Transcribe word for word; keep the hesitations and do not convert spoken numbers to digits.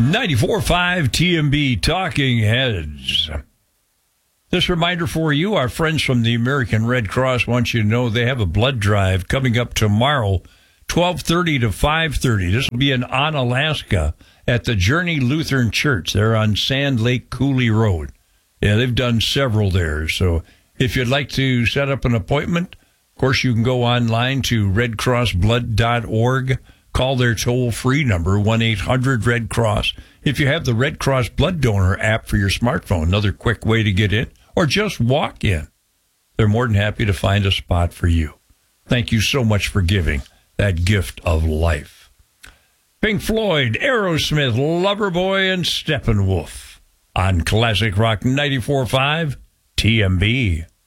ninety-four point five T M B Talking Heads. This reminder for you, our friends from the American Red Cross want you to know they have a blood drive coming up tomorrow, twelve thirty to five thirty. This will be in Onalaska at the Journey Lutheran Church. They're on Sand Lake Coulee Road. Yeah, they've done several there. So if you'd like to set up an appointment, of course, you can go online to red cross blood dot org. Call their toll-free number, one eight hundred red cross. If you have the Red Cross Blood Donor app for your smartphone, another quick way to get in, or just walk in. They're more than happy to find a spot for you. Thank you so much for giving that gift of life. Pink Floyd, Aerosmith, Loverboy, and Steppenwolf on Classic Rock ninety-four point five T M B.